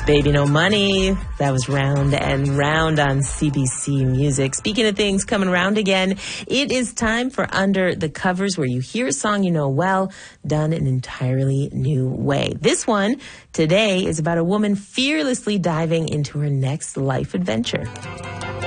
Baby No Money. That was Round and Round on CBC Music. Speaking of things coming round again, it is time for Under the Covers, where you hear a song you know well, done an entirely new way. This one today is about a woman fearlessly diving into her next life adventure.